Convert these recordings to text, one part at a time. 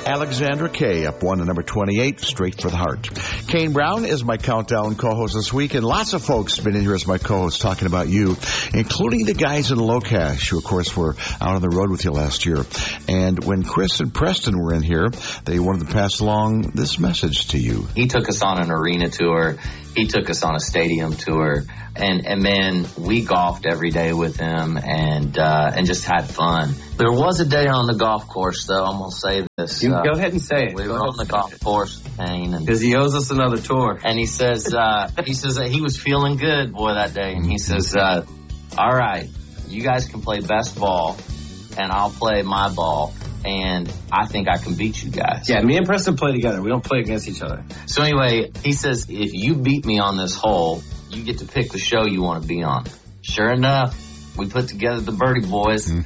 Alexandra Kay up 1 to number 28, Straight for the Heart. Kane Brown is my countdown co-host this week, and lots of folks have been in here as my co-host talking about you, including the guys in Low Cash, who, of course, were out on the road with you last year. And when Chris and Preston were in here, they wanted to pass along this message to you. He took us on an arena tour. He took us on a stadium tour. And man, we golfed every day with him and just had fun. There was a day on the golf course, though. I'm going to say this. You go ahead and say it. We were on the golf course, Kane. Because he owes us another tour. And he says that he was feeling good, boy, that day. And he says, all right, you guys can play best ball, and I'll play my ball. And I think I can beat you guys. Yeah, me and Preston play together. We don't play against each other. So anyway, he says, if you beat me on this hole, you get to pick the show you want to be on. Sure enough, we put together the Birdie Boys, and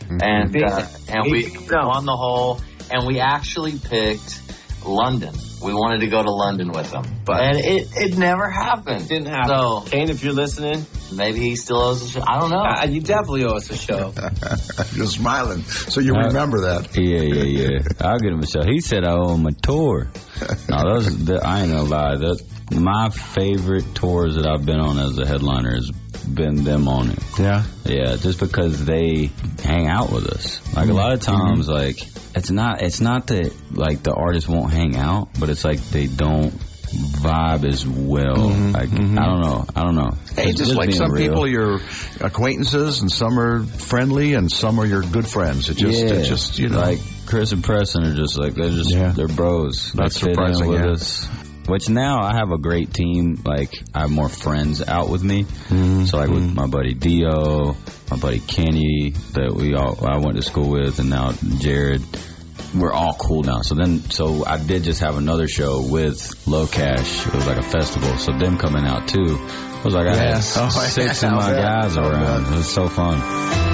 we won the hole, and we actually picked London. We wanted to go to London with them, and it never happened. Didn't happen. So, Kane, if you're listening, maybe he still owes a show. I don't know. You definitely owe us a show. You're smiling, so you remember that. Yeah. I'll get him a show. He said I owe him a tour. No, I ain't gonna lie. My favorite tours that I've been on as a headliner has been them on it. Yeah? Yeah, just because they hang out with us. Like, a lot of times, like, it's not that, like, the artists won't hang out, but it's like they don't vibe as well. I don't know. Hey, It's just like some real. people are your acquaintances, and some are friendly, and some are your good friends. It just you know. Like, Chris and Preston are just like, they're bros. That's they fit in surprising, with yeah. us. Which now I have a great team. Like, I have more friends out with me. So, like, with my buddy Dio, my buddy Kenny, that I went to school with, and now Jared. We're all cool now. So I did just have another show with Low Cash. It was like a festival. So them coming out too. It was like I had 6 of my guys around. It was so fun.